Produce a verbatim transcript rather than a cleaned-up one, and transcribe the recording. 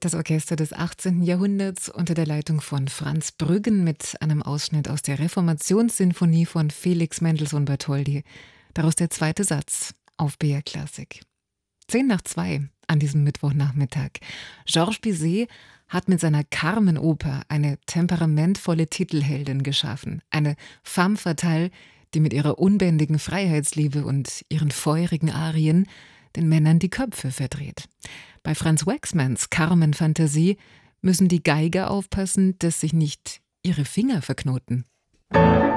Das Orchester des achtzehnten. Jahrhunderts unter der Leitung von Franz Brüggen mit einem Ausschnitt aus der Reformationssinfonie von Felix Mendelssohn Bartholdy. Daraus der zweite Satz auf B R Klassik. Zehn nach zwei an diesem Mittwochnachmittag. Georges Bizet hat mit seiner Carmen-Oper eine temperamentvolle Titelheldin geschaffen. Eine femme fatale, die mit ihrer unbändigen Freiheitsliebe und ihren feurigen Arien den Männern die Köpfe verdreht. Bei Franz Waxmans Carmen-Fantasie müssen die Geiger aufpassen, dass sich nicht ihre Finger verknoten.